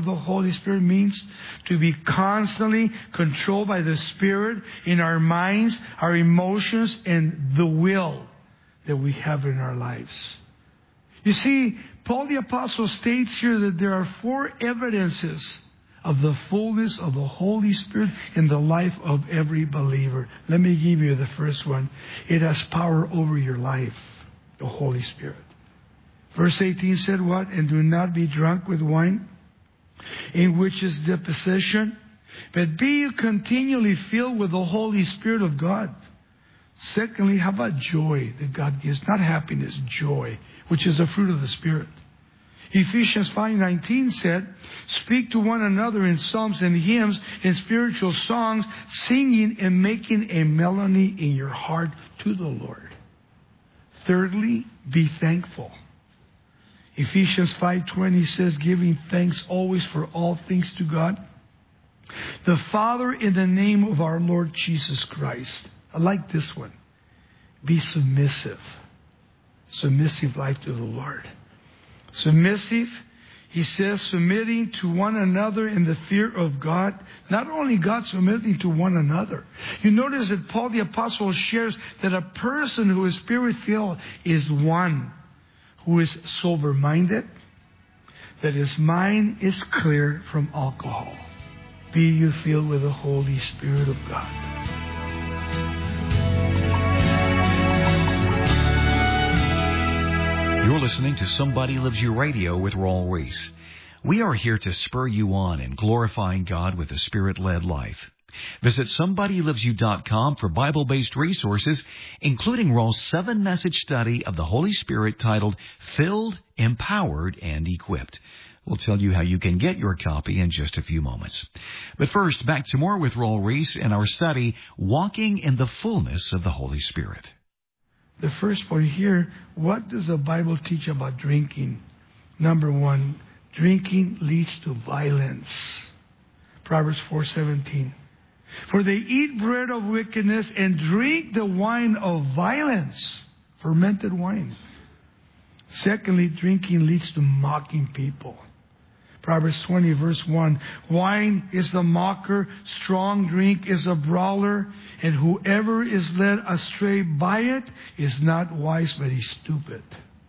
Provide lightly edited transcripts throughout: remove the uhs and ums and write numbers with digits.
with the Holy Spirit means to be constantly controlled by the Spirit in our minds, our emotions, and the will that we have in our lives. You see, Paul the Apostle states here that there are 4 evidences of the fullness of the Holy Spirit in the life of every believer. Let me give you the first one. It has power over your life, the Holy Spirit. Verse 18 said what? And do not be drunk with wine, in which is deposition, but be you continually filled with the Holy Spirit of God. Secondly, how about joy that God gives? Not happiness, joy, which is the fruit of the Spirit. Ephesians 5:19 said, speak to one another in psalms and hymns and spiritual songs, singing and making a melody in your heart to the Lord. Thirdly, be thankful. Ephesians 5:20 says, giving thanks always for all things to God, the Father, in the name of our Lord Jesus Christ. I like this one. Be submissive. Submissive life to the Lord. Submissive, he says, submitting to one another in the fear of God. Not only God, submitting to one another. You notice that Paul the Apostle shares that a person who is Spirit-filled is one who is sober-minded, that his mind is clear from alcohol. Be you filled with the Holy Spirit of God. You're listening to Somebody Loves You Radio with Raul Ries. We are here to spur you on in glorifying God with a Spirit-led life. Visit SomebodyLovesYou.com for Bible-based resources, including Raul's 7-message study of the Holy Spirit titled Filled, Empowered, and Equipped. We'll tell you how you can get your copy in just a few moments. But first, back to more with Raul Ries in our study, Walking in the Fullness of the Holy Spirit. The first point here, what does the Bible teach about drinking? Number 1, drinking leads to violence. Proverbs 4:17. For they eat bread of wickedness and drink the wine of violence, fermented wine. Secondly, drinking leads to mocking people. Proverbs 20, verse 1. Wine is the mocker, strong drink is a brawler, and whoever is led astray by it is not wise, but he's stupid.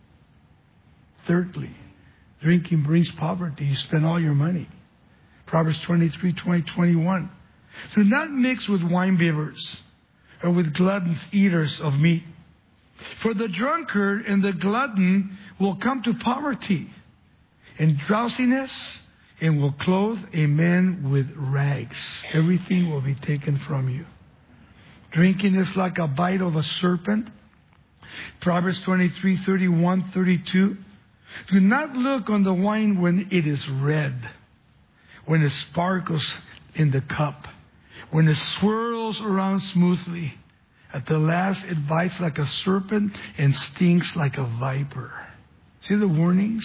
Thirdly, drinking brings poverty. You spend all your money. Proverbs 23, 20, 21. Do not mix with winebibbers or with gluttons, eaters of meat. For the drunkard and the glutton will come to poverty and drowsiness, and will clothe a man with rags. Everything will be taken from you. Drinking is like a bite of a serpent. Proverbs 23, 31, 32. Do not look on the wine when it is red, when it sparkles in the cup, when it swirls around smoothly. At the last, it bites like a serpent and stings like a viper. See the warnings?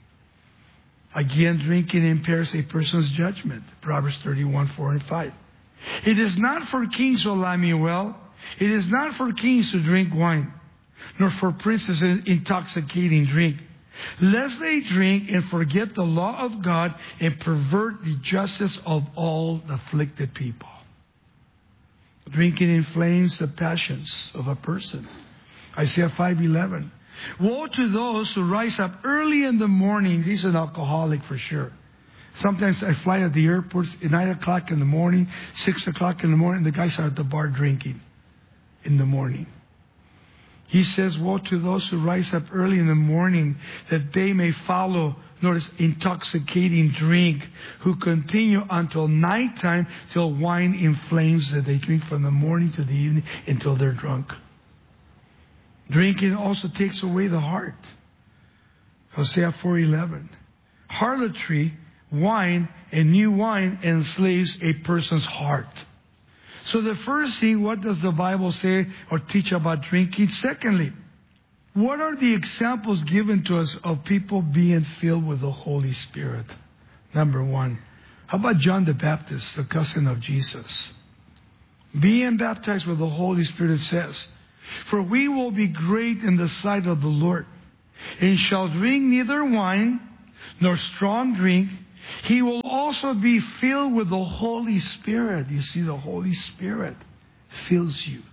Again, drinking impairs a person's judgment. Proverbs 31, 4 and 5. It is not for kings, O Lemuel. It is not for kings to drink wine, nor for princes intoxicating drink, lest they drink and forget the law of God and pervert the justice of all afflicted people. Drinking inflames the passions of a person. Isaiah 5:11. Woe to those who rise up early in the morning. He's an alcoholic for sure. Sometimes I fly at the airports at 9 o'clock in the morning, 6 o'clock in the morning, the guys are at the bar drinking in the morning. He says, woe to those who rise up early in the morning, that they may follow, notice, intoxicating drink, who continue until nighttime, till wine inflames that they drink from the morning to the evening until they're drunk. Drinking also takes away the heart. Hosea 4:11. Harlotry, wine, and new wine enslaves a person's heart. So the first thing, what does the Bible say or teach about drinking? Secondly, what are the examples given to us of people being filled with the Holy Spirit? Number 1, how about John the Baptist, the cousin of Jesus? Being baptized with the Holy Spirit, it says, for we will be great in the sight of the Lord, and shall drink neither wine nor strong drink, he will also be filled with the Holy Spirit. You see, the Holy Spirit fills you.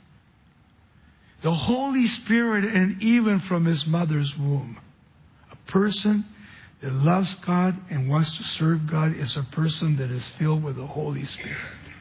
The Holy Spirit, and even from his mother's womb. A person that loves God and wants to serve God is a person that is filled with the Holy Spirit.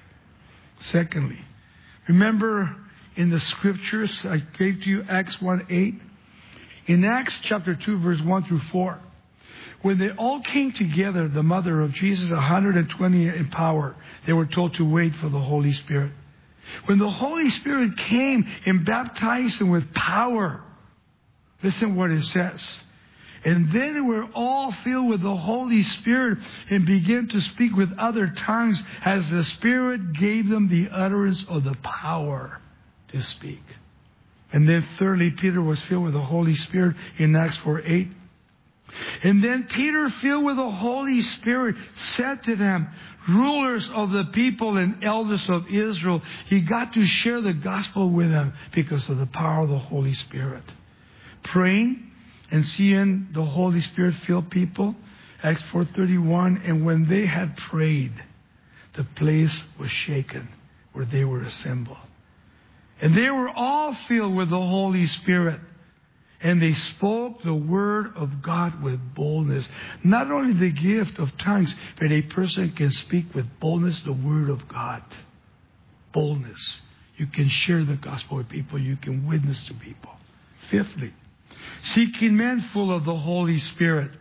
Secondly, remember in the scriptures I gave to you, Acts 1:8. In Acts chapter 2, verse 1 through 4, when they all came together, the mother of Jesus, 120 in power, they were told to wait for the Holy Spirit. When the Holy Spirit came and baptized them with power, listen what it says. And then they were all filled with the Holy Spirit and began to speak with other tongues as the Spirit gave them the utterance of the power to speak. And then thirdly, Peter was filled with the Holy Spirit in Acts 4:8. And then Peter, filled with the Holy Spirit, said to them, rulers of the people and elders of Israel, he got to share the gospel with them because of the power of the Holy Spirit. Praying and seeing the Holy Spirit fill people, Acts 4:31, and when they had prayed, the place was shaken where they were assembled. And they were all filled with the Holy Spirit. And they spoke the word of God with boldness. Not only the gift of tongues, but a person can speak with boldness the word of God. Boldness. You can share the gospel with people. You can witness to people. Fifthly, seeking men full of the Holy Spirit.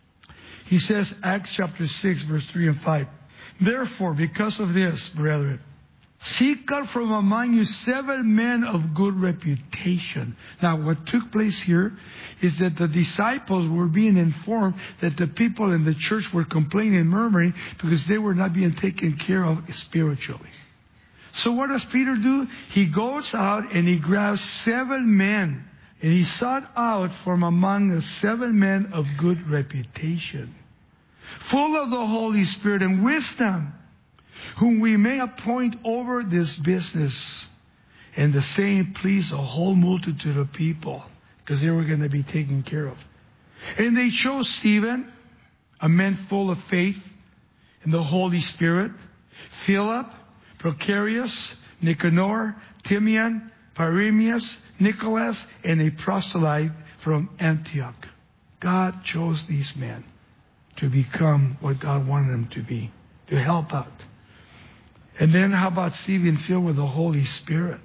He says, Acts chapter 6, verse 3 and 5. Therefore, because of this, brethren, seek out from among you 7 men of good reputation. Now, what took place here is that the disciples were being informed that the people in the church were complaining and murmuring because they were not being taken care of spiritually. So what does Peter do? He goes out and he grabs 7 men. And he sought out from among the 7 men of good reputation, full of the Holy Spirit and wisdom, whom we may appoint over this business. And the saying pleased a whole multitude of people because they were going to be taken care of. And they chose Stephen, a man full of faith and the Holy Spirit, Philip, Procarius, Nicanor, Timian, Paremius, Nicholas, and a proselyte from Antioch. God chose these men to become what God wanted them to be, to help out. And then how about Stephen filled with the Holy Spirit?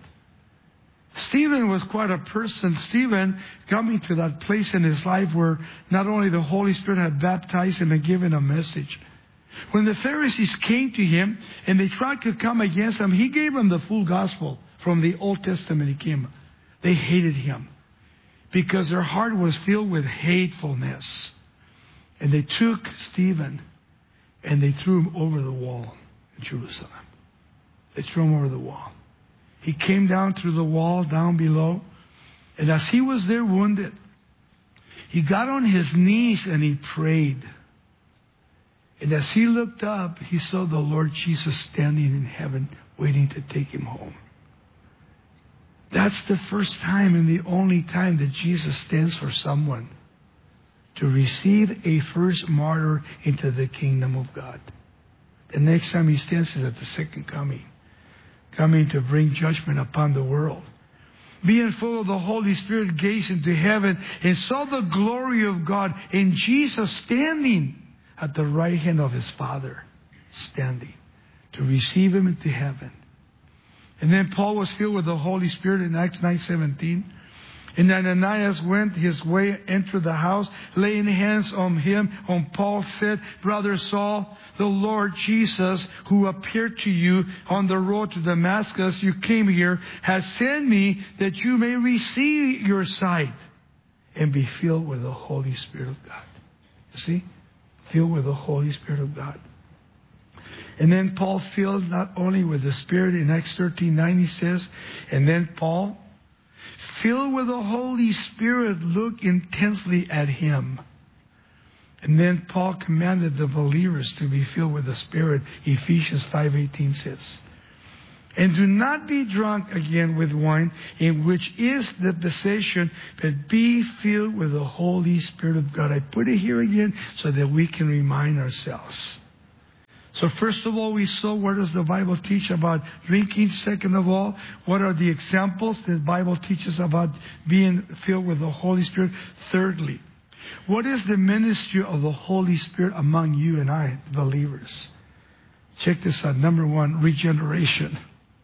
Stephen was quite a person. Stephen coming to that place in his life where not only the Holy Spirit had baptized him and given a message. When the Pharisees came to him and they tried to come against him, he gave them the full gospel from the Old Testament. He came. They hated him because their heart was filled with hatefulness. And they took Stephen and they threw him over the wall in Jerusalem. They threw him over the wall. He came down through the wall, down below. And as he was there wounded, he got on his knees and he prayed. And as he looked up, he saw the Lord Jesus standing in heaven, waiting to take him home. That's the first time and the only time that Jesus stands for someone to receive a first martyr into the kingdom of God. The next time he stands is at the second coming, coming to bring judgment upon the world. Being full of the Holy Spirit, gazed into heaven and saw the glory of God and Jesus standing at the right hand of his Father, standing to receive him into heaven. And then Paul was filled with the Holy Spirit in Acts 9:17. And Ananias went his way, entered the house, laying hands on him. On Paul said, Brother Saul, the Lord Jesus, who appeared to you on the road to Damascus, you came here, has sent me that you may receive your sight and be filled with the Holy Spirit of God. You see? Filled with the Holy Spirit of God. And then Paul filled not only with the Spirit in Acts 13:9, he says, and then Paul, filled with the Holy Spirit, looked intensely at him. And then Paul commanded the believers to be filled with the Spirit. Ephesians 5:18 says. And do not be drunk again with wine, in which is the possession, but be filled with the Holy Spirit of God. I put it here again so that we can remind ourselves. So first of all, we saw what does the Bible teach about drinking. Second of all, what are the examples the Bible teaches about being filled with the Holy Spirit? Thirdly, what is the ministry of the Holy Spirit among you and I, believers? Check this out. Number one, regeneration.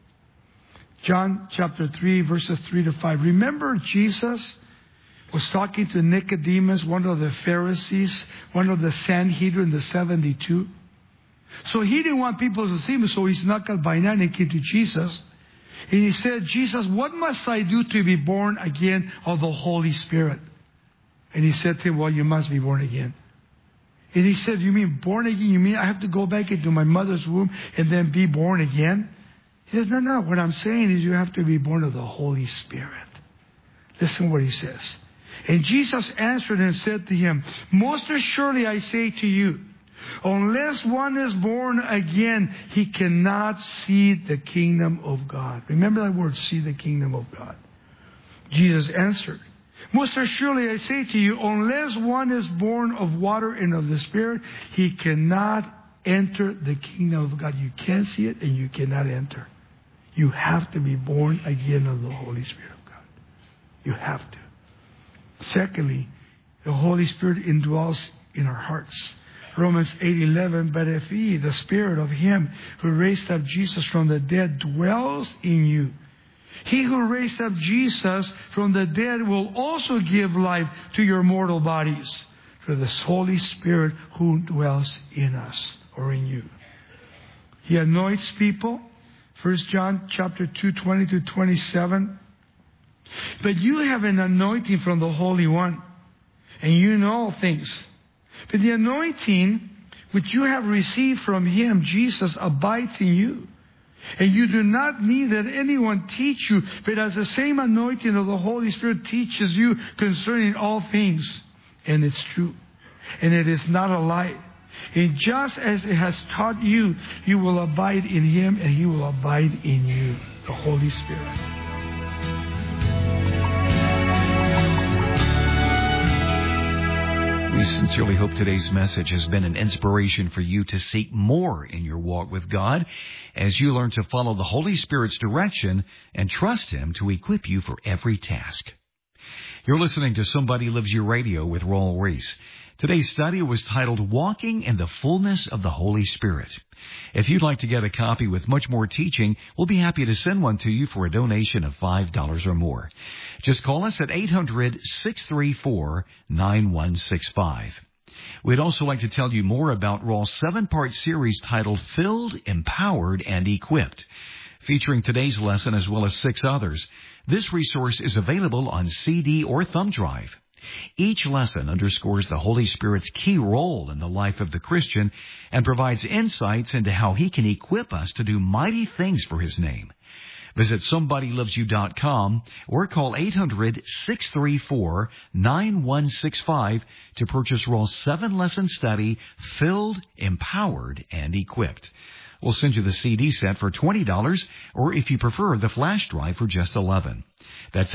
John chapter 3, verses 3 to 5. Remember, Jesus was talking to Nicodemus, one of the Pharisees, one of the Sanhedrin, the 72. So he didn't want people to see him, so he snuck up by night and came to Jesus. And he said, Jesus, what must I do to be born again of the Holy Spirit? And he said to him, well, you must be born again. And he said, you mean born again? You mean I have to go back into my mother's womb and then be born again? He says, no. What I'm saying is you have to be born of the Holy Spirit. Listen what he says. And Jesus answered and said to him, most assuredly I say to you, unless one is born again, he cannot see the kingdom of God. Remember that word, see the kingdom of God. Jesus answered, most assuredly I say to you, unless one is born of water and of the Spirit, he cannot enter the kingdom of God. You can't see it and you cannot enter. You have to be born again of the Holy Spirit of God. You have to. Secondly, the Holy Spirit indwells in our hearts. Romans 8:11, but if he, the Spirit of him who raised up Jesus from the dead, dwells in you, he who raised up Jesus from the dead will also give life to your mortal bodies through the Holy Spirit who dwells in us or in you. He anoints people. 1 John chapter 2, 20 to 27. But you have an anointing from the Holy One, and you know all things. But the anointing which you have received from him, Jesus, abides in you. And you do not need that anyone teach you, but as the same anointing of the Holy Spirit teaches you concerning all things. And it's true. And it is not a lie. And just as it has taught you, you will abide in him and he will abide in you, the Holy Spirit. We sincerely hope today's message has been an inspiration for you to seek more in your walk with God as you learn to follow the Holy Spirit's direction and trust him to equip you for every task. You're listening to Somebody Loves You Radio with Raul Ries. Today's study was titled Walking in the Fullness of the Holy Spirit. If you'd like to get a copy with much more teaching, we'll be happy to send one to you for a donation of $5 or more. Just call us at 800-634-9165. We'd also like to tell you more about Raul's 7-part series titled Filled, Empowered, and Equipped, featuring today's lesson as well as 6 others. This resource is available on CD or thumb drive. Each lesson underscores the Holy Spirit's key role in the life of the Christian and provides insights into how he can equip us to do mighty things for his name. Visit SomebodyLovesYou.com or call 800-634-9165 to purchase Raul's 7-lesson study, Filled, Empowered, and Equipped. We'll send you the CD set for $20, or if you prefer, the flash drive for just $11. That's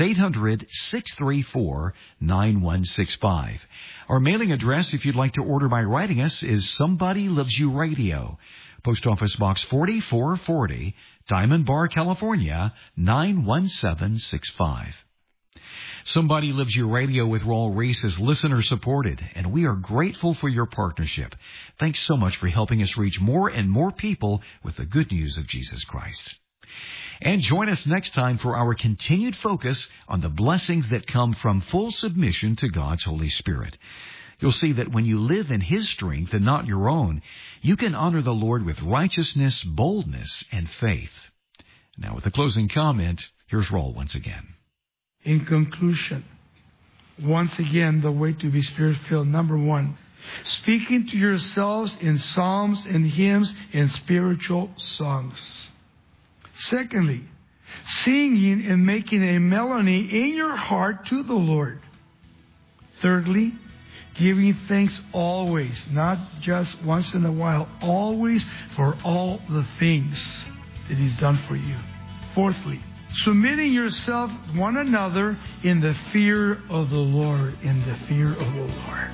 800-634-9165. Our mailing address, if you'd like to order by writing us, is Somebody Loves You Radio, Post Office Box 4440, Diamond Bar, California, 91765. Somebody Loves You Radio with Raul Ries is listener-supported, and we are grateful for your partnership. Thanks so much for helping us reach more and more people with the good news of Jesus Christ. And join us next time for our continued focus on the blessings that come from full submission to God's Holy Spirit. You'll see that when you live in his strength and not your own, you can honor the Lord with righteousness, boldness, and faith. Now, with a closing comment, here's Raul once again. In conclusion, once again, the way to be Spirit-filled. Number 1, speaking to yourselves in psalms and hymns and spiritual songs. Secondly, singing and making a melody in your heart to the Lord. Thirdly, giving thanks always, not just once in a while, always for all the things that he's done for you. Fourthly, submitting yourself one another in the fear of the Lord. In the fear of the Lord.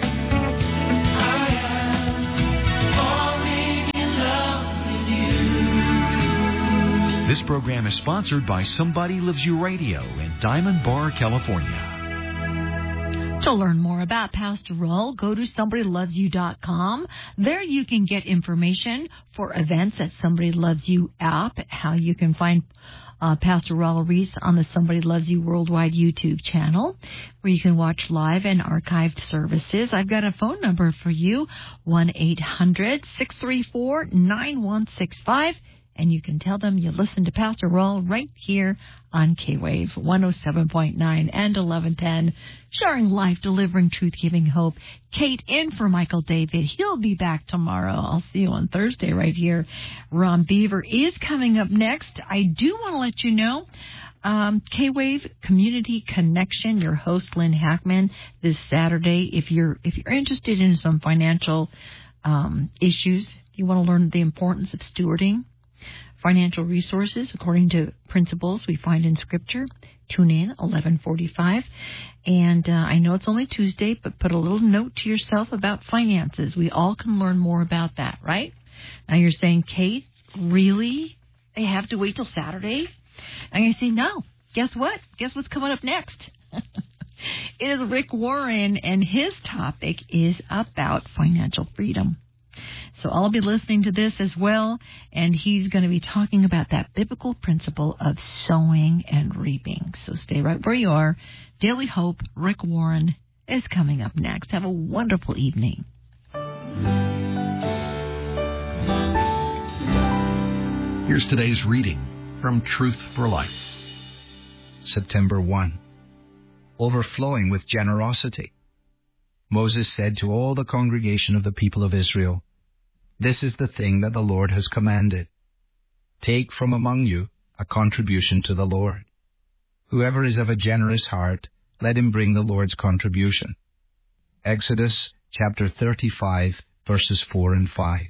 This program is sponsored by Somebody Loves You Radio in Diamond Bar, California. To learn more about Pastor Raul, go to somebodylovesyou.com. There you can get information for events at Somebody Loves You app, how you can find Pastor Raul Reese on the Somebody Loves You Worldwide YouTube channel, where you can watch live and archived services. I've got a phone number for you, 1-800-634-9165. And you can tell them you listen to Pastor Raul right here on K-Wave 107.9 and 1110, sharing life, delivering truth, giving hope. Kate in for Michael David. He'll be back tomorrow. I'll see you on Thursday right here. Ron Beaver is coming up next. I do want to let you know, K-Wave Community Connection, your host Lynn Hackman, this Saturday. If you're interested in some financial issues, you want to learn the importance of stewarding financial resources according to principles we find in Scripture. Tune in 11:45, and I know it's only Tuesday, but put a little note to yourself about finances. We all can learn more about that, right? Now you're saying, Kate, really? They have to wait till Saturday? I'm going to say no. Guess what? Guess what's coming up next? It is Rick Warren, and his topic is about financial freedom. So I'll be listening to this as well, and he's going to be talking about that biblical principle of sowing and reaping. So stay right where you are. Daily Hope, Rick Warren, is coming up next. Have a wonderful evening. Here's today's reading from Truth for Life. September 1. Overflowing with generosity. Moses said to all the congregation of the people of Israel, "This is the thing that the Lord has commanded. Take from among you a contribution to the Lord. Whoever is of a generous heart, let him bring the Lord's contribution." Exodus chapter 35, verses 4 and 5.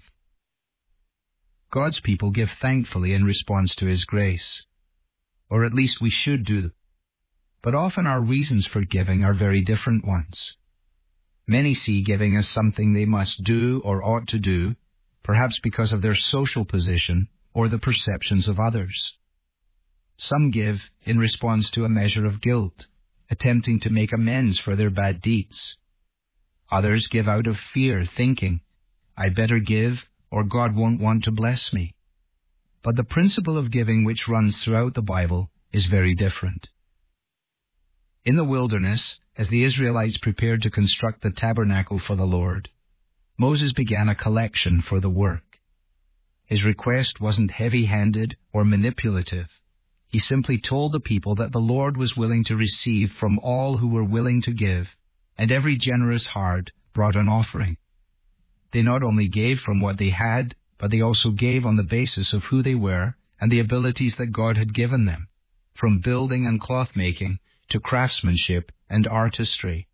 God's people give thankfully in response to His grace. Or at least we should do. But often our reasons for giving are very different ones. Many see giving as something they must do or ought to do, perhaps because of their social position or the perceptions of others. Some give in response to a measure of guilt, attempting to make amends for their bad deeds. Others give out of fear, thinking, "I better give or God won't want to bless me." But the principle of giving which runs throughout the Bible is very different. In the wilderness, as the Israelites prepared to construct the tabernacle for the Lord, Moses began a collection for the work. His request wasn't heavy-handed or manipulative. He simply told the people that the Lord was willing to receive from all who were willing to give, and every generous heart brought an offering. They not only gave from what they had, but they also gave on the basis of who they were and the abilities that God had given them, from building and cloth-making to craftsmanship and artistry.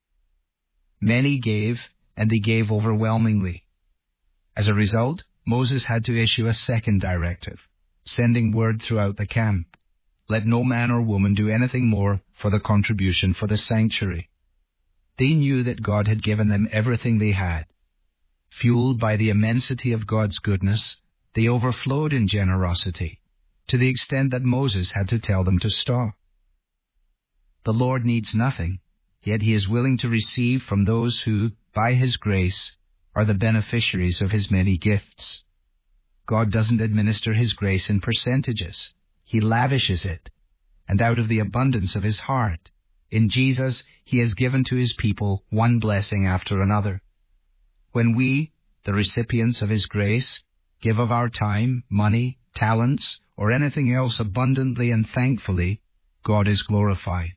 Many gave, and they gave overwhelmingly. As a result, Moses had to issue a second directive, sending word throughout the camp, "Let no man or woman do anything more for the contribution for the sanctuary." They knew that God had given them everything they had. Fueled by the immensity of God's goodness, they overflowed in generosity, to the extent that Moses had to tell them to stop. The Lord needs nothing, yet He is willing to receive from those who, by His grace, are the beneficiaries of His many gifts. God doesn't administer His grace in percentages. He lavishes it, and out of the abundance of His heart, in Jesus, He has given to His people one blessing after another. When we, the recipients of His grace, give of our time, money, talents, or anything else abundantly and thankfully, God is glorified.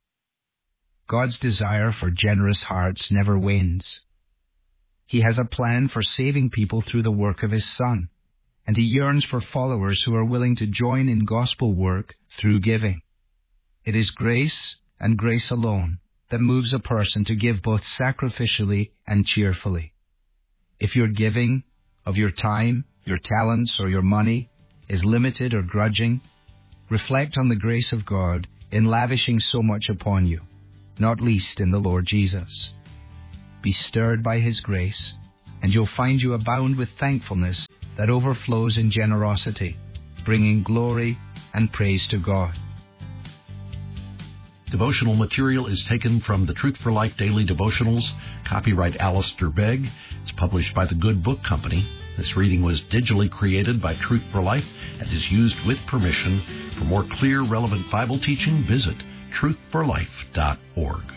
God's desire for generous hearts never wanes. He has a plan for saving people through the work of His Son, and He yearns for followers who are willing to join in gospel work through giving. It is grace, and grace alone, that moves a person to give both sacrificially and cheerfully. If your giving of your time, your talents, or your money is limited or grudging, reflect on the grace of God in lavishing so much upon you, not least in the Lord Jesus. Be stirred by His grace, and you'll find you abound with thankfulness that overflows in generosity, bringing glory and praise to God. Devotional material is taken from the Truth for Life Daily Devotionals, copyright Alistair Begg. It's published by the Good Book Company. This reading was digitally created by Truth for Life and is used with permission. For more clear, relevant Bible teaching, visit truthforlife.org.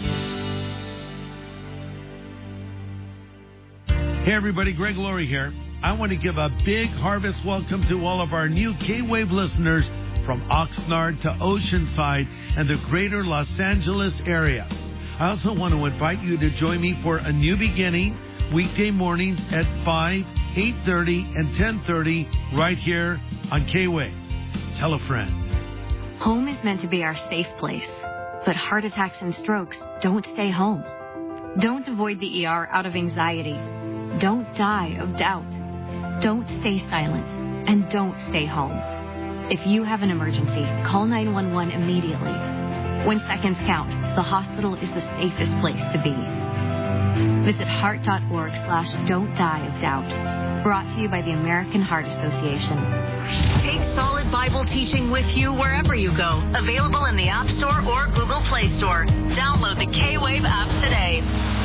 Hey everybody, Greg Laurie here. I want to give a big harvest welcome to all of our new K-Wave listeners from Oxnard to Oceanside and the greater Los Angeles area. I also want to invite you to join me for a new beginning, weekday mornings at 5, 8:30, and 10:30 right here on K-Wave. Tell a friend. Home is meant to be our safe place, but heart attacks and strokes don't stay home. Don't avoid the ER out of anxiety. Don't die of doubt. Don't stay silent, and don't stay home. If you have an emergency, call 911 immediately. When seconds count, the hospital is the safest place to be. Visit heart.org/don't die of doubt. Brought to you by the American Heart Association. Take solid Bible teaching with you wherever you go. Available in the App Store or Google Play Store. Download the K-Wave app today.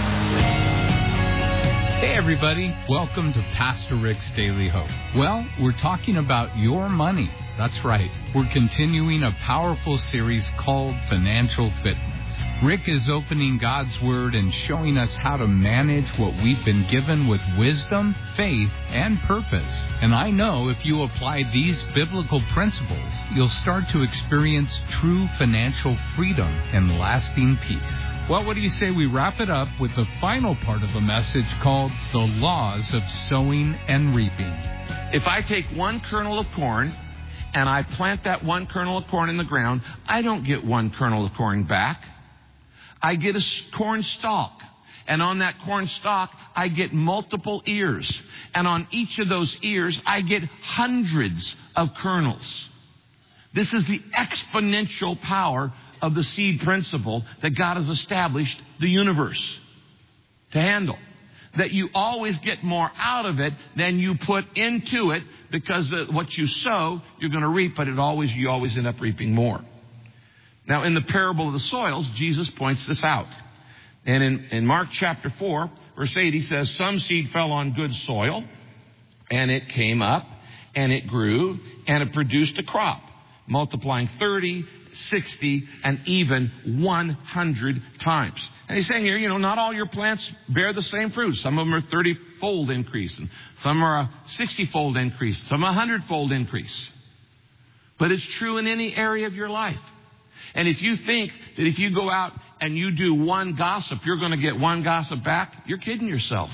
Hey everybody, welcome to Pastor Rick's Daily Hope. Well, we're talking about your money. That's right. We're continuing a powerful series called Financial Fitness. Rick is opening God's Word and showing us how to manage what we've been given with wisdom, faith, and purpose. And I know if you apply these biblical principles, you'll start to experience true financial freedom and lasting peace. Well, what do you say we wrap it up with the final part of the message called The Laws of Sowing and Reaping. If I take one kernel of corn and I plant that one kernel of corn in the ground, I don't get one kernel of corn back. I get a corn stalk. And on that corn stalk, I get multiple ears. And on each of those ears, I get hundreds of kernels. This is the exponential power of the seed principle that God has established the universe to handle. That you always get more out of it than you put into it, because what you sow, you're going to reap, but you always end up reaping more. Now, in the parable of the soils, Jesus points this out. And in Mark chapter 4, verse 8, he says, some seed fell on good soil, and it came up, and it grew, and it produced a crop, multiplying 30, 60, and even 100 times. And he's saying here, not all your plants bear the same fruit. Some of them are 30-fold increase, and some are a 60-fold increase, some a 100-fold increase. But it's true in any area of your life. And if you think that if you go out and you do one gossip, you're going to get one gossip back, you're kidding yourself.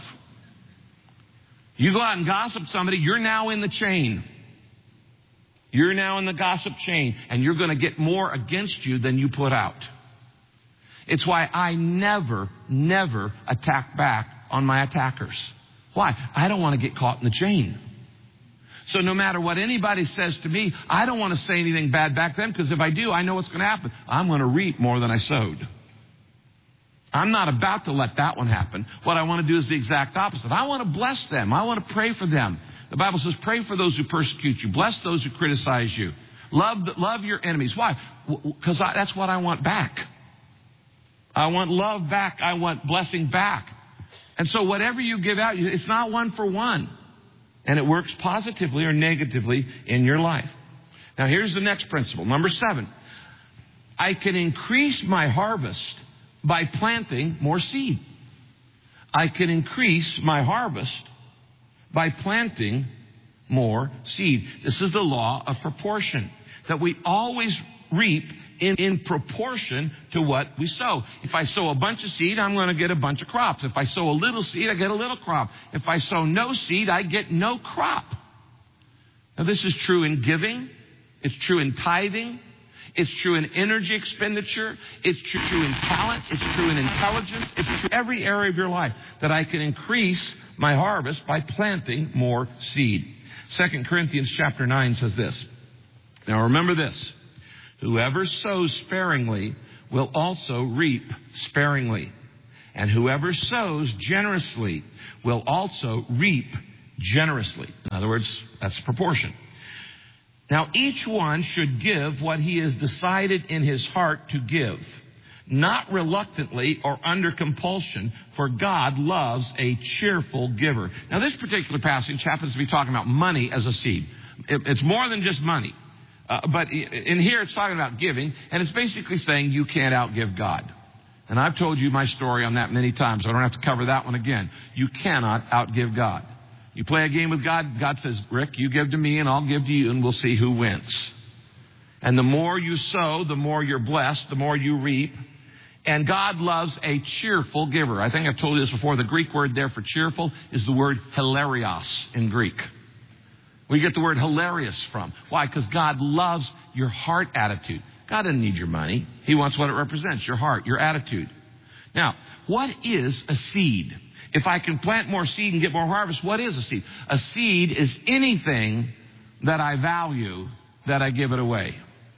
You go out and gossip somebody, you're now in the chain. You're now in the gossip chain, and you're going to get more against you than you put out. It's why I never attack back on my attackers. Why? I don't want to get caught in the chain. So no matter what anybody says to me, I don't want to say anything bad back to them, because if I do, I know what's going to happen. I'm going to reap more than I sowed. I'm not about to let that one happen. What I want to do is the exact opposite. I want to bless them. I want to pray for them. The Bible says, pray for those who persecute you. Bless those who criticize you. Love your enemies. Why? Because that's what I want back. I want love back. I want blessing back. And so whatever you give out, it's not one for one. And it works positively or negatively in your life. Now here's the next principle. Number 7. I can increase my harvest by planting more seed. I can increase my harvest by planting more seed. This is the law of proportion, that we always reap in proportion to what we sow. If I sow a bunch of seed, I'm going to get a bunch of crops. If I sow a little seed, I get a little crop. If I sow no seed, I get no crop. Now, this is true in giving. It's true in tithing. It's true in energy expenditure. It's true in talent. It's true in intelligence. It's true in every area of your life, that I can increase my harvest by planting more seed. 2 Corinthians chapter 9 says this. Now remember this. Whoever sows sparingly will also reap sparingly. And whoever sows generously will also reap generously. In other words, that's proportion. Now each one should give what he has decided in his heart to give, not reluctantly or under compulsion, for God loves a cheerful giver. Now this particular passage happens to be talking about money as a seed. It's more than just money. But in here it's talking about giving, and it's basically saying you can't outgive God. And I've told you my story on that many times, so I don't have to cover that one again. You cannot outgive God. You play a game with God, God says, Rick, you give to me and I'll give to you, and we'll see who wins. And the more you sow, the more you're blessed, the more you reap. And God loves a cheerful giver. I think I've told you this before. The Greek word there for cheerful is the word hilarios in Greek. We get the word hilarious from. Why? Because God loves your heart attitude. God doesn't need your money. He wants what it represents, your heart, your attitude. Now, what is a seed? If I can plant more seed and get more harvest, what is a seed? A seed is anything that I value, that I give it away.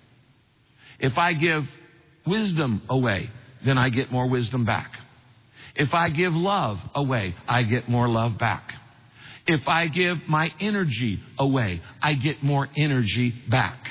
If I give wisdom away, then I get more wisdom back. If I give love away, I get more love back. If I give my energy away, I get more energy back.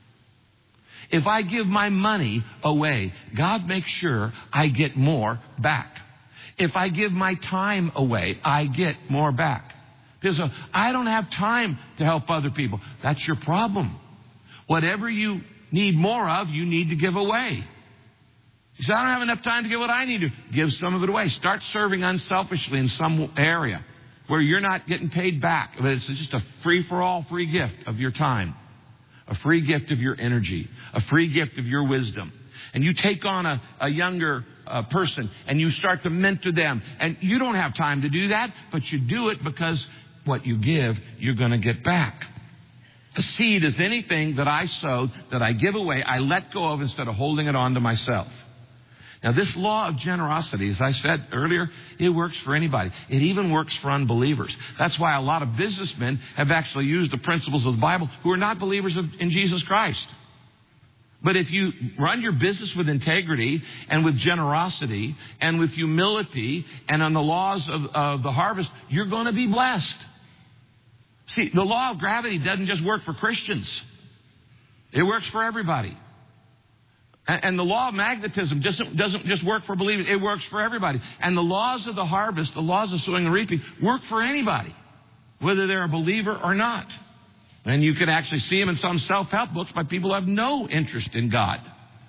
If I give my money away, God makes sure I get more back. If I give my time away, I get more back. Because I don't have time to help other people. That's your problem. Whatever you need more of, you need to give away. You say, I don't have enough time to give what I need to. Give some of it away. Start serving unselfishly in some area where you're not getting paid back. But it's just a free-for-all free gift of your time, a free gift of your energy, a free gift of your wisdom. And you take on a younger person and you start to mentor them. And you don't have time to do that, but you do it because what you give, you're going to get back. A seed is anything that I sowed, that I give away, I let go of instead of holding it on to myself. Now, this law of generosity, as I said earlier, it works for anybody. It even works for unbelievers. That's why a lot of businessmen have actually used the principles of the Bible who are not believers in Jesus Christ. But if you run your business with integrity and with generosity and with humility and on the laws of the harvest, you're going to be blessed. See, the law of gravity doesn't just work for Christians. It works for everybody. And the law of magnetism doesn't just work for believers. It works for everybody. And the laws of the harvest, the laws of sowing and reaping, work for anybody, whether they're a believer or not. And you can actually see them in some self-help books by people who have no interest in God.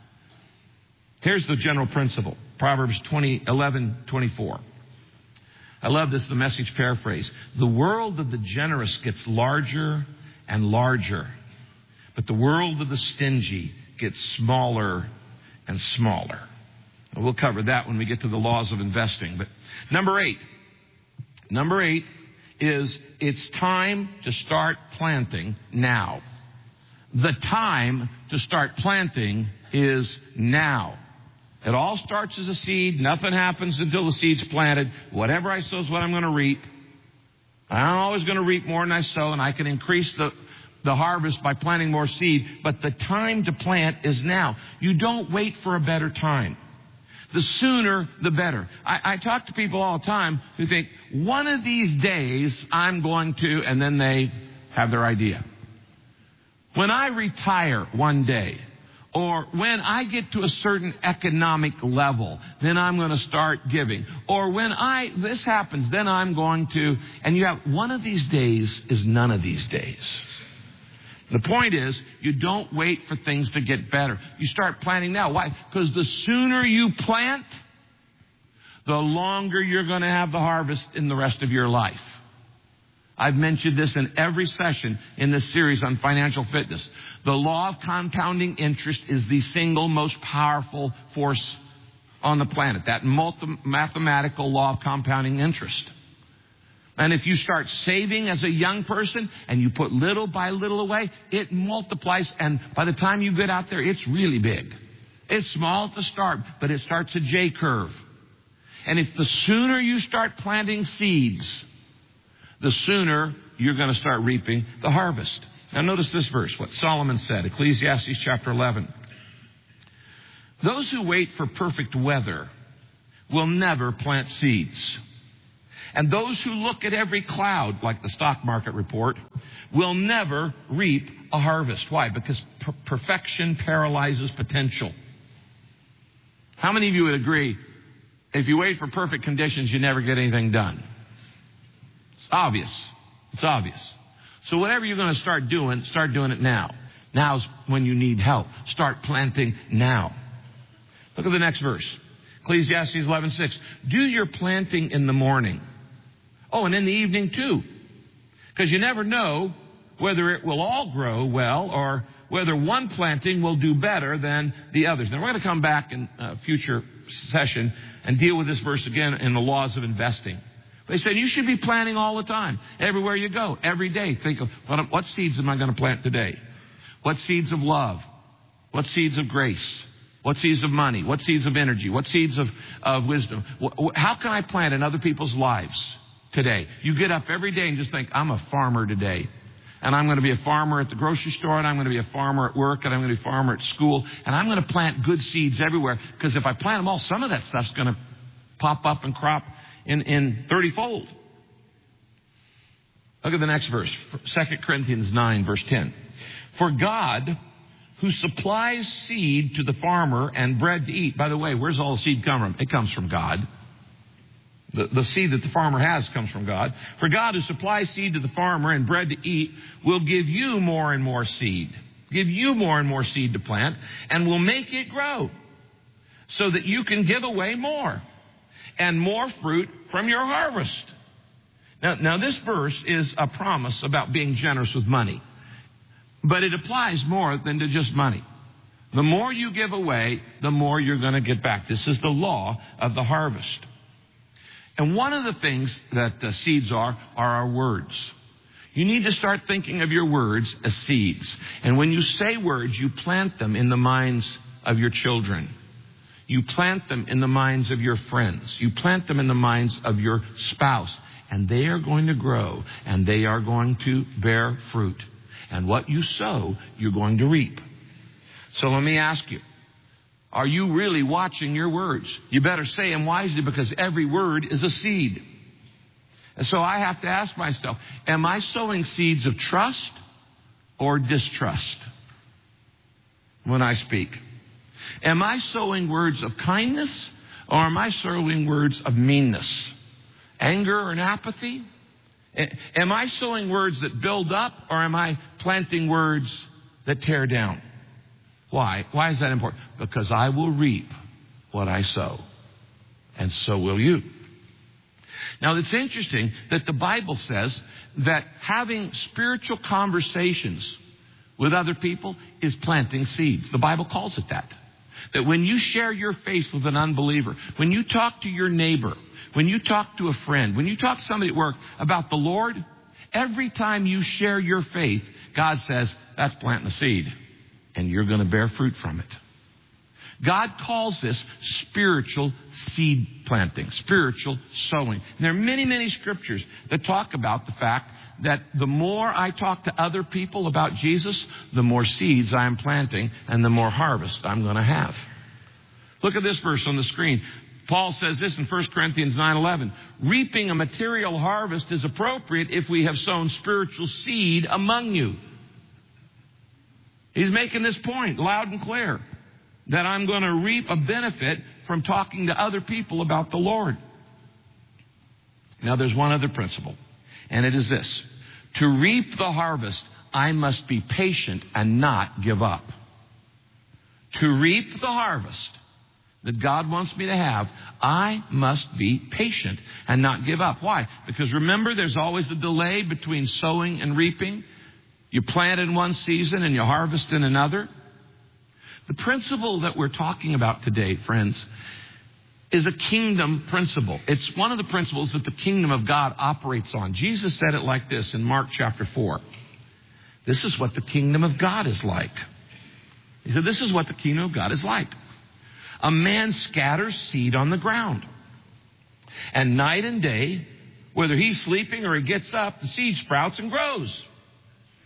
Here's the general principle. Proverbs 11:24. I love this, the Message paraphrase. The world of the generous gets larger and larger, but the world of the stingy gets smaller and smaller. And we'll cover that when we get to the laws of investing. But number eight is it's time to start planting now. The time to start planting is now. It all starts as a seed. Nothing happens until the seed's planted. Whatever I sow is what I'm going to reap. I'm always going to reap more than I sow, and I can increase the harvest by planting more seed. But the time to plant is now. You don't wait for a better time. The sooner, the better. I talk to people all the time who think, one of these days I'm going to, and then they have their idea. When I retire one day, or when I get to a certain economic level, then I'm going to start giving. Or when this happens, then I'm going to, and you have one of these days is none of these days. The point is, you don't wait for things to get better. You start planting now. Why? Because the sooner you plant, the longer you're going to have the harvest in the rest of your life. I've mentioned this in every session in this series on financial fitness. The law of compounding interest is the single most powerful force on the planet. That mathematical law of compounding interest. And if you start saving as a young person and you put little by little away, it multiplies. And by the time you get out there, it's really big. It's small at the start, but it starts a J curve. And if the sooner you start planting seeds, the sooner you're going to start reaping the harvest. Now notice this verse, what Solomon said, Ecclesiastes chapter 11. Those who wait for perfect weather will never plant seeds. And those who look at every cloud, like the stock market report, will never reap a harvest. Why? Because perfection paralyzes potential. How many of you would agree, if you wait for perfect conditions, you never get anything done? It's obvious. It's obvious. So whatever you're going to start doing it now. Now's when you need help. Start planting now. Look at the next verse. Ecclesiastes 11:6. Do your planting in the morning. Oh, and in the evening too. Because you never know whether it will all grow well or whether one planting will do better than the others. Now, we're going to come back in a future session and deal with this verse again in the laws of investing. They said you should be planting all the time, everywhere you go, every day. Think of what seeds am I going to plant today? What seeds of love? What seeds of grace? What seeds of money? What seeds of energy? What seeds of wisdom? How can I plant in other people's lives today? You get up every day and just think, I'm a farmer today. And I'm going to be a farmer at the grocery store, and I'm going to be a farmer at work, and I'm going to be a farmer at school, and I'm going to plant good seeds everywhere. Because if I plant them all, some of that stuff's going to pop up and crop in 30-fold. Look at the next verse, 2 Corinthians 9, verse 10. For God, who supplies seed to the farmer and bread to eat. By the way, where's all the seed come from? It comes from God. The seed that the farmer has comes from God. For God, who supplies seed to the farmer and bread to eat, will give you more and more seed. Give you more and more seed to plant, and will make it grow so that you can give away more and more fruit from your harvest. Now this verse is a promise about being generous with money. But it applies more than to just money. The more you give away, the more you're going to get back. This is the law of the harvest. And one of the things that seeds are our words. You need to start thinking of your words as seeds. And when you say words, you plant them in the minds of your children. You plant them in the minds of your friends. You plant them in the minds of your spouse. And they are going to grow, and they are going to bear fruit. And what you sow, you're going to reap. So let me ask you, are you really watching your words? You better say them wisely, because every word is a seed. And so I have to ask myself, am I sowing seeds of trust or distrust when I speak? Am I sowing words of kindness, or am I sowing words of meanness, anger and apathy? Am I sowing words that build up, or am I planting words that tear down? Why? Why is that important? Because I will reap what I sow, and so will you. Now, it's interesting that the Bible says that having spiritual conversations with other people is planting seeds. The Bible calls it that. That when you share your faith with an unbeliever, when you talk to your neighbor, when you talk to a friend, when you talk to somebody at work about the Lord, every time you share your faith, God says, that's planting a seed, and you're going to bear fruit from it. God calls this spiritual seed planting, spiritual sowing. And there are many, many scriptures that talk about the fact that the more I talk to other people about Jesus, the more seeds I am planting and the more harvest I'm going to have. Look at this verse on the screen. Paul says this in 1 Corinthians 9:11. Reaping a material harvest is appropriate if we have sown spiritual seed among you. He's making this point loud and clear, that I'm going to reap a benefit from talking to other people about the Lord. Now, there's one other principle, and it is this. To reap the harvest, I must be patient and not give up. To reap the harvest that God wants me to have, I must be patient and not give up. Why? Because remember, there's always a delay between sowing and reaping. You plant in one season and you harvest in another. The principle that we're talking about today, friends, is a kingdom principle. It's one of the principles that the kingdom of God operates on. Jesus said it like this in Mark chapter 4. This is what the kingdom of God is like. He said, this is what the kingdom of God is like. A man scatters seed on the ground. And night and day, whether he's sleeping or he gets up, the seed sprouts and grows.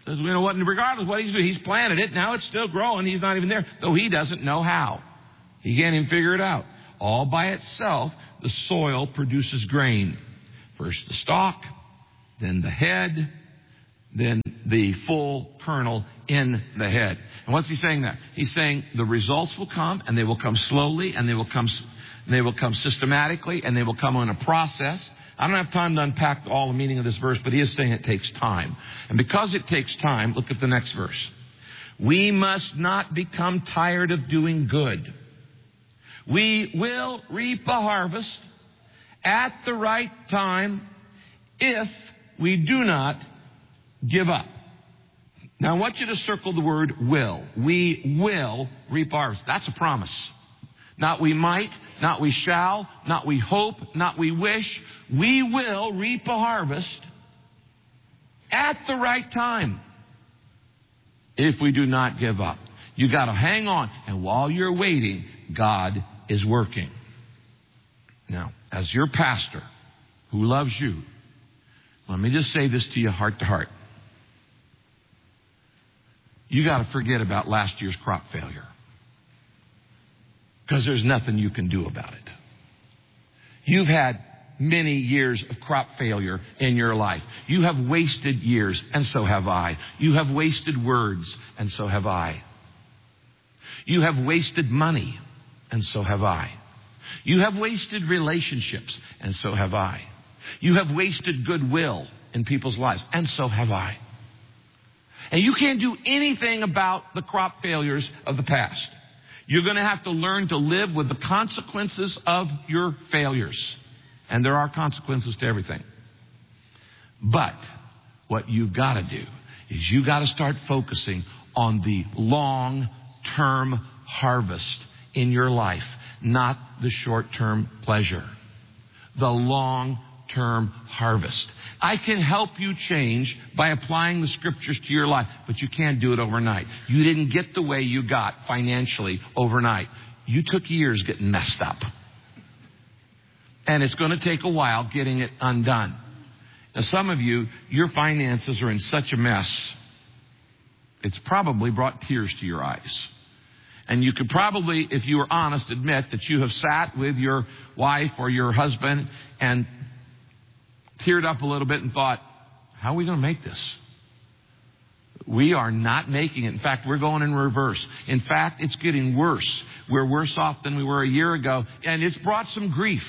Regardless of what he's doing, he's planted it. Now it's still growing. He's not even there, though he doesn't know how. He can't even figure it out. All by itself, the soil produces grain. First the stalk, then the head, then the full kernel in the head. And what's he saying there? He's saying the results will come, and they will come slowly, and they will come systematically, and they will come in a process. I don't have time to unpack all the meaning of this verse, but he is saying it takes time. And because it takes time, look at the next verse. We must not become tired of doing good. We will reap a harvest at the right time if we do not give up. Now I want you to circle the word will. We will reap a harvest. That's a promise. Not we might, not we shall, not we hope, not we wish. We will reap a harvest at the right time if we do not give up. You got to hang on. And while you're waiting, God is working. Now, as your pastor who loves you, let me just say this to you heart to heart. You got to forget about last year's crop failure, because there's nothing you can do about it. You've had many years of crop failure in your life. You have wasted years, and so have I. You have wasted words, and so have I. You have wasted money, and so have I. You have wasted relationships, and so have I. You have wasted goodwill in people's lives, and so have I. And you can't do anything about the crop failures of the past. You're going to have to learn to live with the consequences of your failures. And there are consequences to everything. But what you've got to do is you got to start focusing on the long-term harvest in your life, not the short-term pleasure. The long-term harvest. I can help you change by applying the scriptures to your life, but you can't do it overnight. You didn't get the way you got financially overnight. You took years getting messed up. And it's going to take a while getting it undone. Now, some of you, your finances are in such a mess, it's probably brought tears to your eyes. And you could probably, if you were honest, admit that you have sat with your wife or your husband and teared up a little bit and thought, how are we going to make this? We are not making it. In fact, we're going in reverse. In fact, it's getting worse. We're worse off than we were a year ago, and it's brought some grief.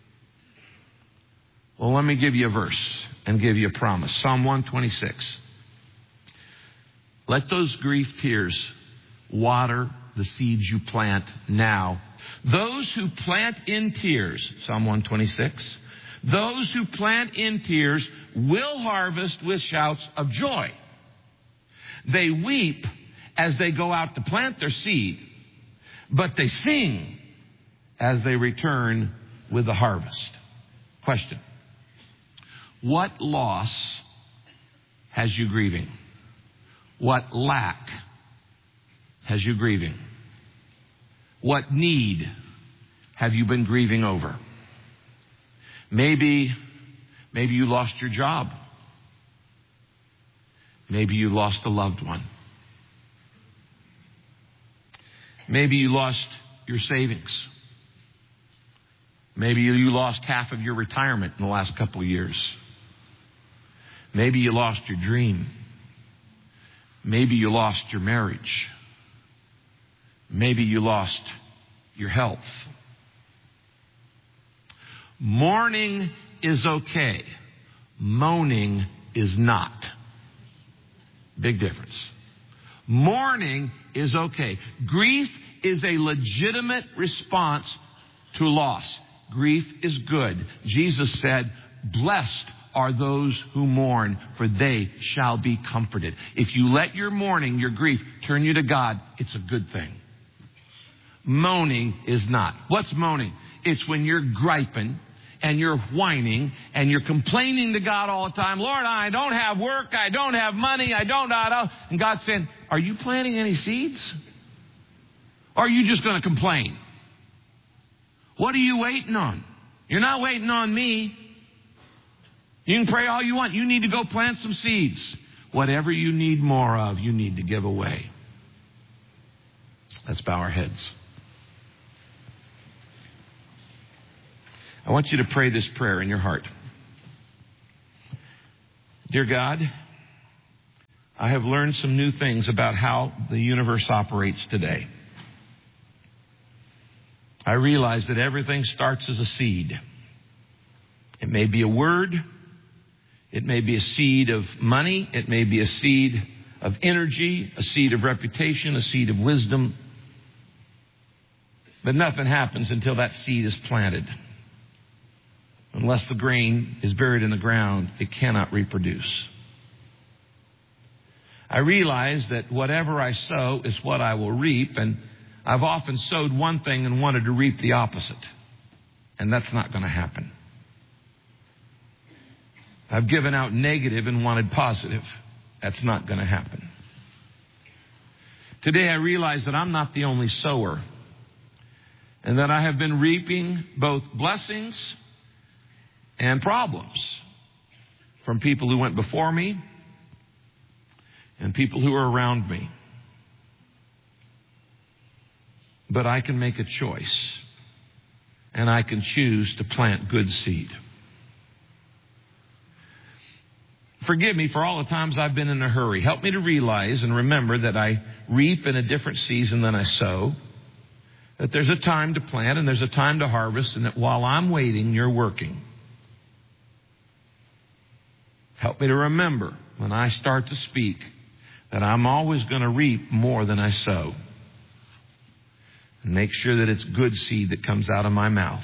Well, let me give you a verse and give you a promise. Psalm 126. Let those grief tears water the seeds you plant now. Those who plant in tears, Psalm 126, those who plant in tears will harvest with shouts of joy. They weep as they go out to plant their seed, but they sing as they return with the harvest. Question. What loss has you grieving? What lack has you grieving? What need have you been grieving over? Maybe you lost your job. Maybe you lost a loved one. Maybe you lost your savings. Maybe you lost half of your retirement in the last couple of years. Maybe you lost your dream. Maybe you lost your marriage. Maybe you lost your health. Mourning is okay. Moaning is not. Big difference. Mourning is okay. Grief is a legitimate response to loss. Grief is good. Jesus said, blessed are those who mourn, for they shall be comforted. If you let your mourning, your grief, turn you to God, it's a good thing. Moaning is not. What's moaning? It's when you're griping and you're whining and you're complaining to God all the time. Lord, I don't have work. I don't have money. I don't. And God's saying, are you planting any seeds? Or are you just going to complain? What are you waiting on? You're not waiting on me. You can pray all you want. You need to go plant some seeds. whatever you need more of, you need to give away. Let's bow our heads. I want you to pray this prayer in your heart. Dear God, I have learned some new things about how the universe operates today. I realize that everything starts as a seed. It may be a word. It may be a seed of money. It may be a seed of energy, a seed of reputation, a seed of wisdom. But nothing happens until that seed is planted. Unless the grain is buried in the ground, it cannot reproduce. I realize that whatever I sow is what I will reap, and I've often sowed one thing and wanted to reap the opposite. And that's not going to happen. I've given out negative and wanted positive. That's not going to happen. Today I realize that I'm not the only sower, and that I have been reaping both blessings and problems from people who went before me and people who are around me. But I can make a choice, and I can choose to plant good seed. Forgive me for all the times I've been in a hurry. Help me to realize and remember that I reap in a different season than I sow, that there's a time to plant and there's a time to harvest, and that while I'm waiting, you're working. Help me to remember when I start to speak that I'm always going to reap more than I sow. And make sure that it's good seed that comes out of my mouth.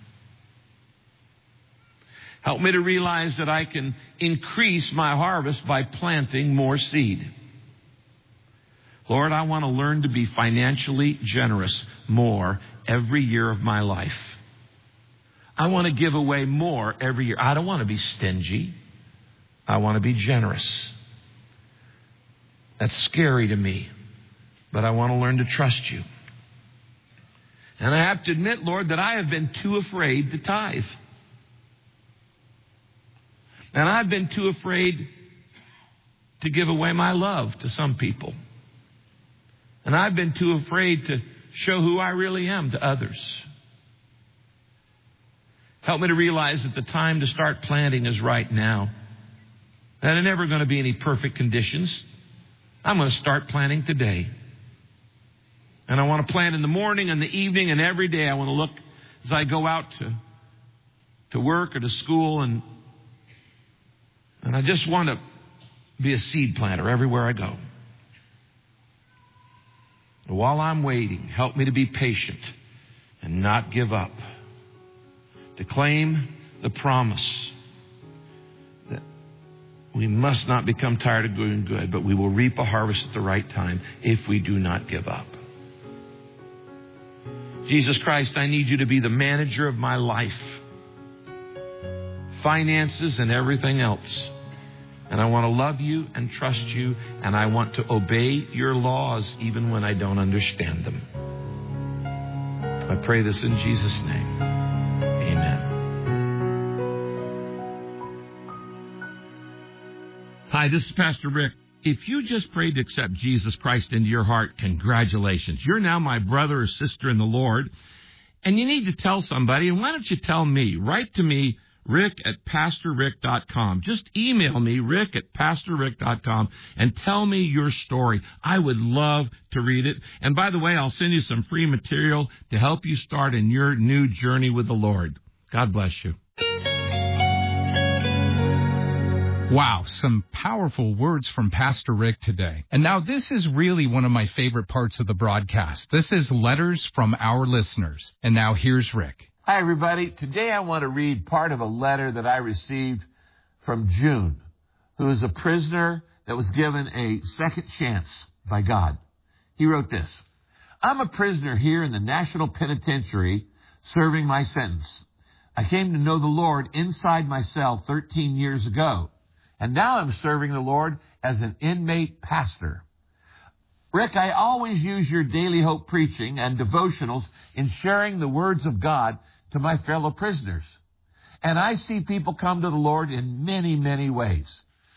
Help me to realize that I can increase my harvest by planting more seed. Lord, I want to learn to be financially generous more every year of my life. I want to give away more every year. I don't want to be stingy. I want to be generous. That's scary to me, but I want to learn to trust you. And I have to admit, Lord, that I have been too afraid to tithe. And I've been too afraid to give away my love to some people. And I've been too afraid to show who I really am to others. Help me to realize that the time to start planting is right now. That there are never going to be any perfect conditions. I'm going to start planting today. And I want to plant in the morning and the evening, and every day I want to look as I go out to work or to school, and I just want to be a seed planter everywhere I go. While I'm waiting, help me to be patient and not give up. To claim the promise that we must not become tired of doing good, but we will reap a harvest at the right time if we do not give up. Jesus Christ, I need you to be the manager of my life, finances and everything else. And I want to love you and trust you, and I want to obey your laws even when I don't understand them. I pray this in Jesus' name. Amen. Hi, this is Pastor Rick. If you just prayed to accept Jesus Christ into your heart, congratulations. You're now my brother or sister in the Lord, and you need to tell somebody. And why don't you tell me? Write to me, rick@pastorrick.com. Just email me, rick@pastorrick.com, and tell me your story. I would love to read it. And by the way, I'll send you some free material to help you start in your new journey with the Lord. God bless you. Wow, some powerful words from Pastor Rick today. And now this is really one of my favorite parts of the broadcast. This is letters from our listeners. And now here's Rick. Hi, everybody. Today I want to read part of a letter that I received from June, who is a prisoner that was given a second chance by God. He wrote this: I'm a prisoner here in the National Penitentiary serving my sentence. I came to know the Lord inside my cell 13 years ago. And now I'm serving the Lord as an inmate pastor. Rick, I always use your Daily Hope preaching and devotionals in sharing the words of God to my fellow prisoners. And I see people come to the Lord in many, many ways.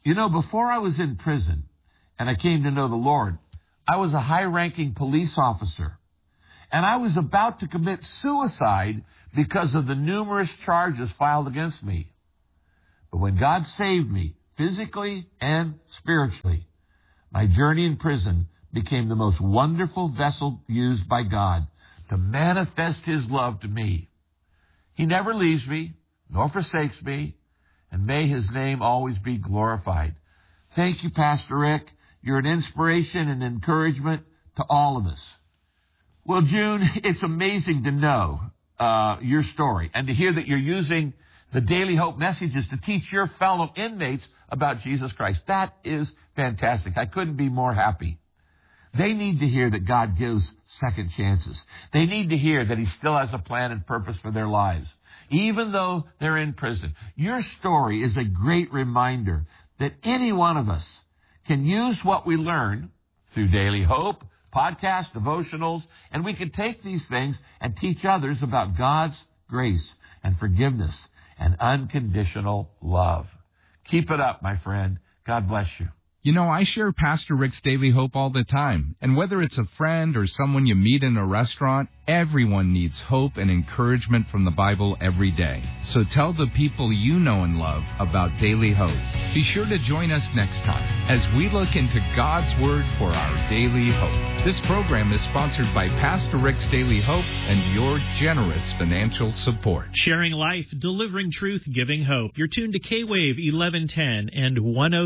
You know, before I was in prison and I came to know the Lord, I was a high-ranking police officer. And I was about to commit suicide because of the numerous charges filed against me. But when God saved me, physically and spiritually, my journey in prison became the most wonderful vessel used by God to manifest His love to me. He never leaves me, nor forsakes me, and may His name always be glorified. Thank you, Pastor Rick. You're an inspiration and encouragement to all of us. Well, June, it's amazing to know your story and to hear that you're using the Daily Hope messages to teach your fellow inmates about Jesus Christ. That is fantastic. I couldn't be more happy. They need to hear that God gives second chances. They need to hear that He still has a plan and purpose for their lives, even though they're in prison. Your story is a great reminder that any one of us can use what we learn through Daily Hope, podcasts, devotionals, and we can take these things and teach others about God's grace and forgiveness and unconditional love. Keep it up, my friend. God bless you. You know, I share Pastor Rick's Daily Hope all the time, and whether it's a friend or someone you meet in a restaurant, everyone needs hope and encouragement from the Bible every day. So tell the people you know and love about Daily Hope. Be sure to join us next time as we look into God's Word for our daily hope. This program is sponsored by Pastor Rick's Daily Hope and your generous financial support. Sharing life, delivering truth, giving hope. You're tuned to K-Wave 1110 and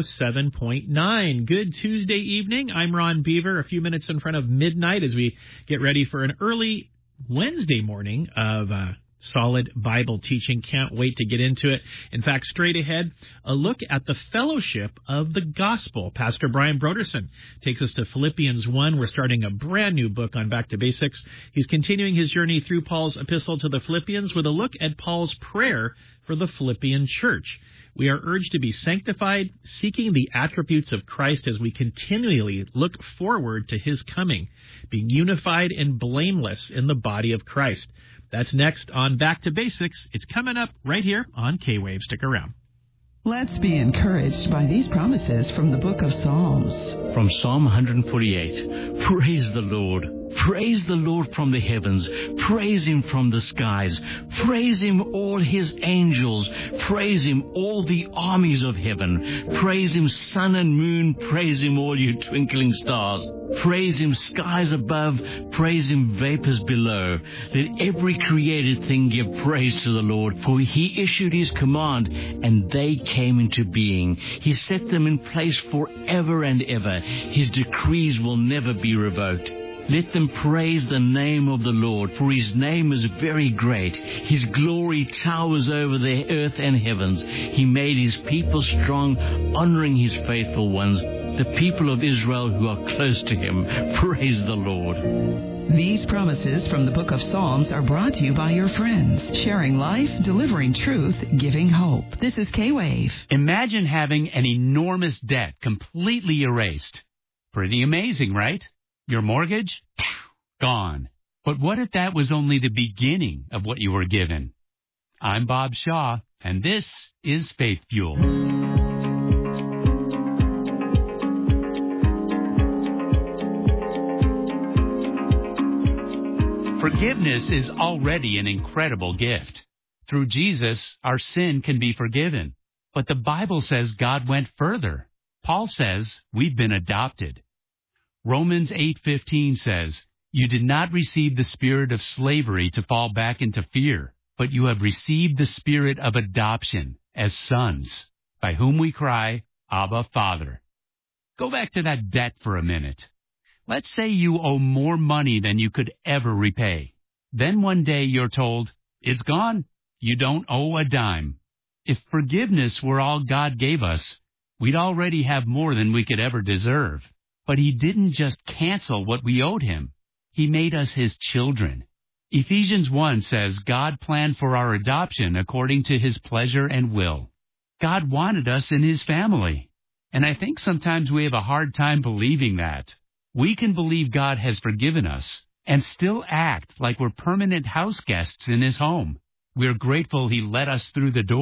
107.9. Good Tuesday evening. I'm Ron Beaver, a few minutes in front of midnight as we get ready for an early Wednesday morning of solid Bible teaching. Can't wait to get into it. In fact, straight ahead, a look at the fellowship of the gospel. Pastor Brian Broderson takes us to Philippians 1. We're starting a brand new book on Back to Basics. He's continuing his journey through Paul's epistle to the Philippians with a look at Paul's prayer for the Philippian church. We are urged to be sanctified, seeking the attributes of Christ as we continually look forward to His coming, being unified and blameless in the body of Christ. That's next on Back to Basics. It's coming up right here on K-Wave. Stick around. Let's be encouraged by these promises from the book of Psalms. From Psalm 148, praise the Lord. Praise the Lord from the heavens. Praise Him from the skies. Praise Him, all His angels. Praise Him, all the armies of heaven. Praise Him, sun and moon. Praise Him, all you twinkling stars. Praise Him, skies above. Praise Him, vapors below. Let every created thing give praise to the Lord, for He issued His command, and they came into being. He set them in place forever and ever. His decrees will never be revoked. Let them praise the name of the Lord, for His name is very great. His glory towers over the earth and heavens. He made His people strong, honoring His faithful ones, the people of Israel who are close to Him. Praise the Lord. These promises from the book of Psalms are brought to you by your friends, sharing life, delivering truth, giving hope. This is K-Wave. Imagine having an enormous debt completely erased. Pretty amazing, right? Your mortgage? Gone. But what if that was only the beginning of what you were given? I'm Bob Shaw, and this is Faith Fuel. Forgiveness is already an incredible gift. Through Jesus, our sin can be forgiven. But the Bible says God went further. Paul says we've been adopted. Romans 8:15 says, "You did not receive the spirit of slavery to fall back into fear, but you have received the spirit of adoption as sons, by whom we cry, Abba, Father." Go back to that debt for a minute. Let's say you owe more money than you could ever repay. Then one day you're told, it's gone. You don't owe a dime. If forgiveness were all God gave us, we'd already have more than we could ever deserve. But He didn't just cancel what we owed Him. He made us His children. Ephesians 1 says God planned for our adoption according to His pleasure and will. God wanted us in His family. And I think sometimes we have a hard time believing that. We can believe God has forgiven us and still act like we're permanent house guests in His home. We're grateful He let us through the door,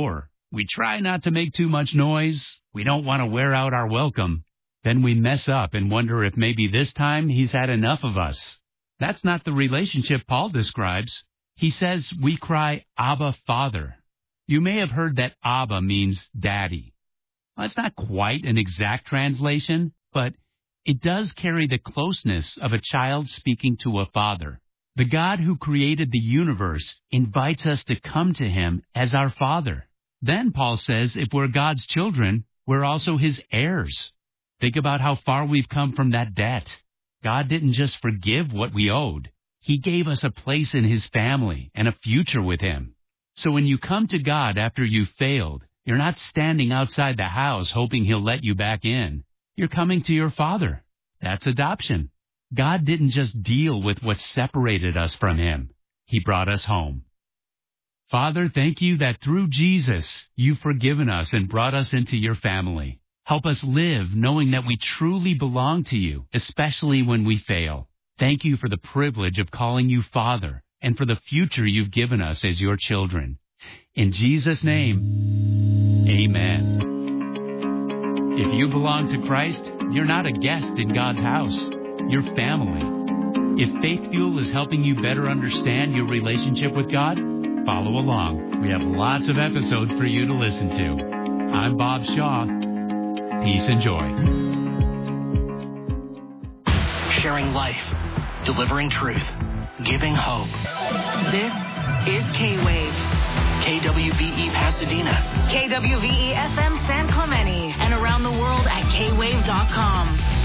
We try not to make too much noise. We don't want to wear out our welcome. Then we mess up and wonder if maybe this time he's had enough of us. That's not the relationship Paul describes. He says we cry, Abba, Father. You may have heard that Abba means daddy. Well, it's not quite an exact translation, but it does carry the closeness of a child speaking to a father. The God who created the universe invites us to come to him as our Father. Then Paul says if we're God's children, we're also his heirs. Think about how far we've come from that debt. God didn't just forgive what we owed. He gave us a place in his family and a future with him. So when you come to God after you've failed, you're not standing outside the house hoping he'll let you back in. You're coming to your Father. That's adoption. God didn't just deal with what separated us from him. He brought us home. Father, thank you that through Jesus, you've forgiven us and brought us into your family. Help us live knowing that we truly belong to you, especially when we fail. Thank you for the privilege of calling you Father and for the future you've given us as your children. In Jesus' name, amen. If you belong to Christ, you're not a guest in God's house. You're family. If Faith Fuel is helping you better understand your relationship with God, follow along. We have lots of episodes for you to listen to. I'm Bob Shaw. Peace and joy. Sharing life, delivering truth, giving hope. This is K-Wave. KWVE Pasadena. KWVE FM San Clemente. And around the world at kwave.com.